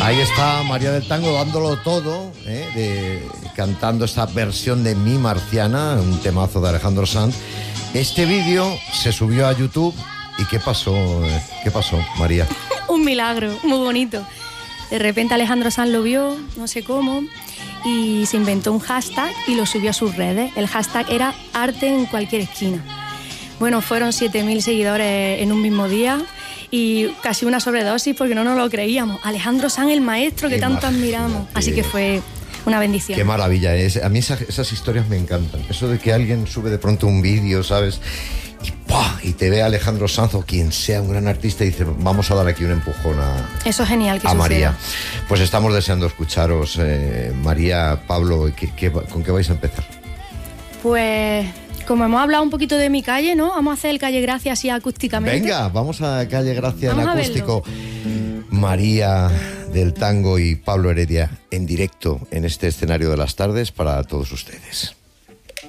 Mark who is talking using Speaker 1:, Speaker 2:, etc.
Speaker 1: Ahí está María del Tango dándolo todo, cantando esta versión de Mi Marciana, un temazo de Alejandro Sanz. Este vídeo se subió a YouTube. ¿Y qué pasó? ¿Qué pasó, María?
Speaker 2: Un milagro, muy bonito. De repente Alejandro Sanz lo vio, no sé cómo, y se inventó un hashtag y lo subió a sus redes. El hashtag era arte en cualquier esquina. Bueno, fueron 7.000 seguidores en un mismo día y casi una sobredosis porque no nos lo creíamos. Alejandro Sanz, el maestro que tanto admiramos. Así que fue una bendición.
Speaker 1: Qué maravilla es. A mí esas historias me encantan. Eso de que alguien sube de pronto un vídeo, ¿sabes? Y ¡pah! Y te ve a Alejandro Sanz o quien sea, un gran artista, y dice, vamos a dar aquí un empujón
Speaker 2: Eso es genial que
Speaker 1: a María.
Speaker 2: suceda.
Speaker 1: Pues estamos deseando escucharos, María, Pablo. ¿Con qué vais a empezar?
Speaker 2: Pues como hemos hablado un poquito de mi calle, ¿no? Vamos a hacer el Calle Gracia así acústicamente.
Speaker 1: Venga, vamos a Calle Gracia
Speaker 2: vamos
Speaker 1: en acústico. María del Tango y Pablo Heredia en directo en este escenario de las tardes para todos ustedes.